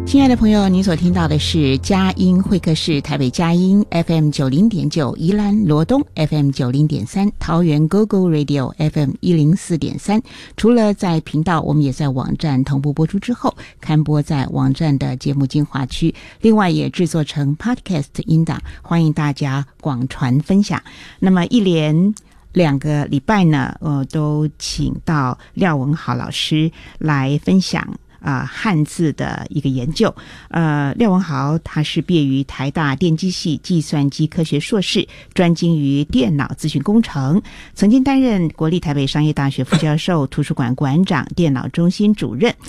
亲爱的朋友，您所听到的是佳音会客室，台北佳音 FM 90.9，宜兰罗东 FM 90.3，桃园 GoGo Radio FM 104.3。除了在频道，我们也在网站同步播出之后，刊播在网站的节目精华区，另外也制作成 Podcast 音档，欢迎大家广传分享。那么一连2个礼拜呢，都请到廖文豪老师来分享汉字的一个研究。廖文豪他是毕业于台大电机系计算机科学硕士，专精于电脑资讯工程，曾经担任国立台北商业大学副教授、图书馆馆长、电脑中心主任，